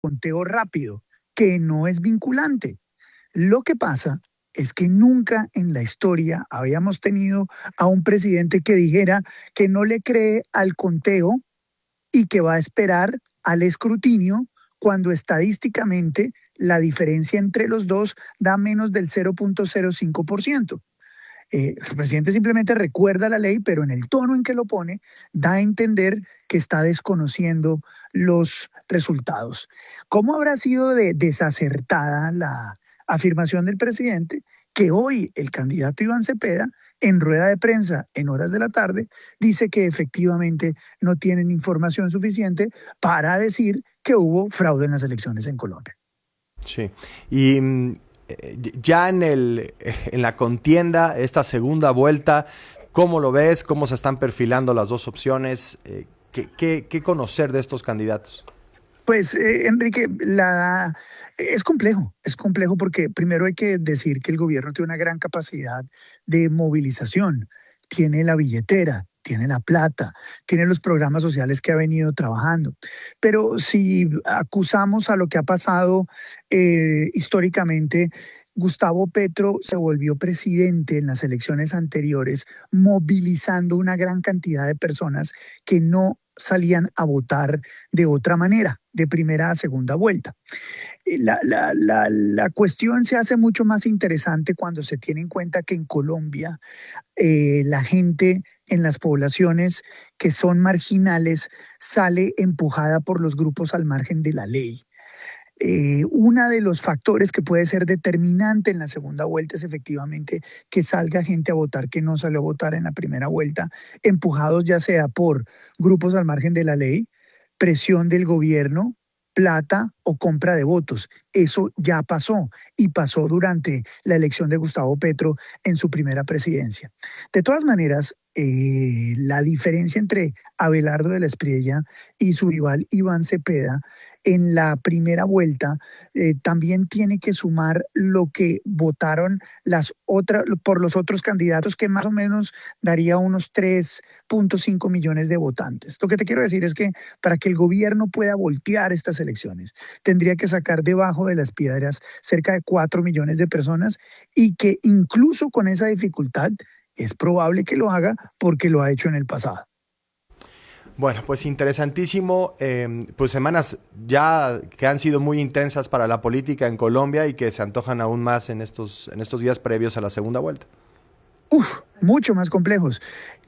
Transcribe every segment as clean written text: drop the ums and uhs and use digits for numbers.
conteo rápido, que no es vinculante. Lo que pasa es que nunca en la historia habíamos tenido a un presidente que dijera que no le cree al conteo y que va a esperar al escrutinio cuando estadísticamente la diferencia entre los dos da menos del 0,05%. El presidente simplemente recuerda la ley, pero en el tono en que lo pone, da a entender que está desconociendo los resultados. ¿Cómo habrá sido de desacertada la afirmación del presidente que hoy el candidato Iván Cepeda, en rueda de prensa en horas de la tarde, dice que efectivamente no tienen información suficiente para decir que hubo fraude en las elecciones en Colombia? Sí, y ya en la contienda, esta segunda vuelta, ¿cómo lo ves? ¿Cómo se están perfilando las dos opciones? ¿Qué conocer de estos candidatos? Pues, Enrique, es complejo porque primero hay que decir que el gobierno tiene una gran capacidad de movilización, tiene la billetera, tiene la plata, tiene los programas sociales que ha venido trabajando. Pero si acusamos a lo que ha pasado históricamente, Gustavo Petro se volvió presidente en las elecciones anteriores, movilizando una gran cantidad de personas que no salían a votar de otra manera, de primera a segunda vuelta. La cuestión se hace mucho más interesante cuando se tiene en cuenta que en Colombia la gente en las poblaciones que son marginales sale empujada por los grupos al margen de la ley. Uno de los factores que puede ser determinante en la segunda vuelta es efectivamente que salga gente a votar que no salió a votar en la primera vuelta, empujados ya sea por grupos al margen de la ley, presión del gobierno, plata o compra de votos. Eso ya pasó y pasó durante la elección de Gustavo Petro en su primera presidencia. De todas maneras, la diferencia entre Abelardo de la Espriella y su rival Iván Cepeda en la primera vuelta también tiene que sumar lo que votaron por los otros candidatos, que más o menos daría unos 3,5 millones de votantes. Lo que te quiero decir es que para que el gobierno pueda voltear estas elecciones, tendría que sacar debajo de las piedras cerca de 4 millones de personas y que incluso con esa dificultad es probable que lo haga porque lo ha hecho en el pasado. Bueno, pues interesantísimo, pues semanas ya que han sido muy intensas para la política en Colombia y que se antojan aún más en estos días previos a la segunda vuelta. Mucho más complejos.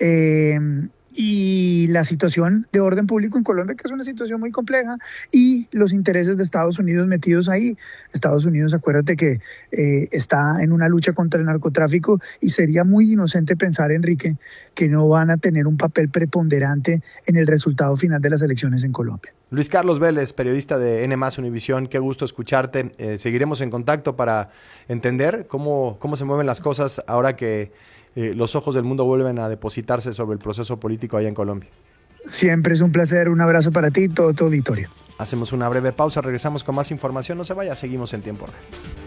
Y la situación de orden público en Colombia, que es una situación muy compleja, y los intereses de Estados Unidos metidos ahí. Estados Unidos, acuérdate que está en una lucha contra el narcotráfico y sería muy inocente pensar, Enrique, que no van a tener un papel preponderante en el resultado final de las elecciones en Colombia. Luis Carlos Vélez, periodista de N+ Univisión, qué gusto escucharte. Seguiremos en contacto para entender cómo se mueven las cosas ahora que los ojos del mundo vuelven a depositarse sobre el proceso político allá en Colombia. Siempre es un placer, un abrazo para ti y todo tu auditorio. Hacemos una breve pausa, regresamos con más información, no se vaya, seguimos en Tiempo Real.